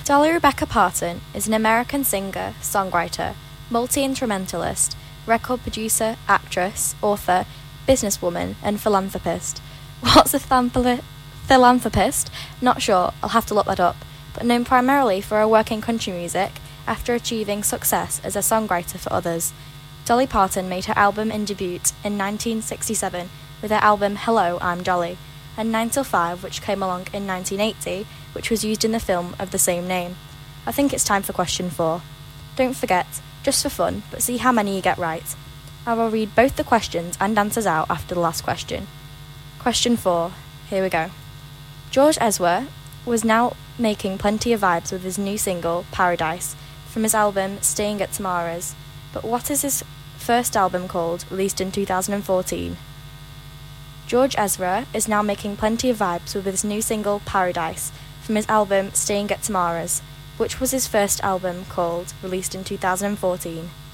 Dolly Rebecca Parton is an American singer, songwriter, multi-instrumentalist, record producer, actress, author, businesswoman, and philanthropist. What's a philanthropist? Not sure, I'll have to look that up, but known primarily for her work in country music after achieving success as a songwriter for others. Dolly Parton made her album and debut in 1967 with her album Hello, I'm Dolly, and 9 Till 5, which came along in 1980, which was used in the film of the same name. I think it's time for question 4. Don't forget, just for fun, but see how many you get right. I will read both the questions and answers out after the last question. Question 4. Here we go. George Ezra was now making plenty of vibes with his new single, Paradise, from his album Staying at Tamara's. But what is his first album called, released in 2014? George Ezra is now making plenty of vibes with his new single, Paradise, from his album Staying at Tamara's, which was his first album called, released in 2014.